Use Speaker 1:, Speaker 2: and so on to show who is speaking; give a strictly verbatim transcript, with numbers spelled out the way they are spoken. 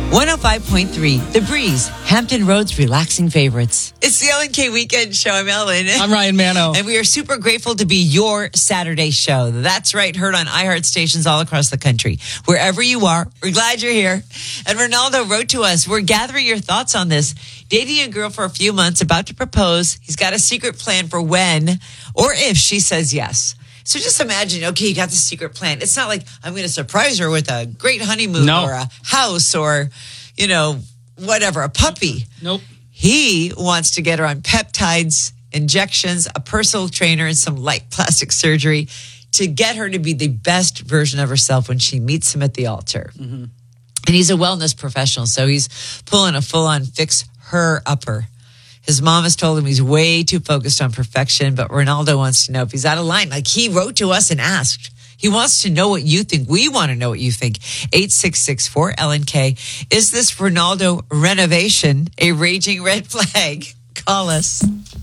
Speaker 1: one oh five point three, The Breeze, Hampton Road's relaxing favorites. It's the Ellen K Weekend Show. I'm Ellen.
Speaker 2: I'm Ryan Mano.
Speaker 1: And we are super grateful to be your Saturday show. That's right, heard on iHeart stations all across the country. Wherever you are, we're glad you're here. And Ronaldo wrote to us, we're gathering your thoughts on this. Dating a girl for a few months, about to propose. He's got a secret plan for when or if she says yes. So just imagine, okay, you got the secret plan. It's not like I'm going to surprise her with a great honeymoon
Speaker 2: no.
Speaker 1: or a house or, you know, whatever, a puppy.
Speaker 2: Nope.
Speaker 1: He wants to get her on peptides, injections, a personal trainer, and some light plastic surgery to get her to be the best version of herself when she meets him at the altar. Mm-hmm. And he's a wellness professional, so he's pulling a full-on fix-her-upper. His mom has told him he's way too focused on perfection, but Ronaldo wants to know if he's out of line. Like, he wrote to us and asked. He wants to know what you think. We want to know what you think. eight six six four L N K. Is this Ronaldo renovation a raging red flag? Call us.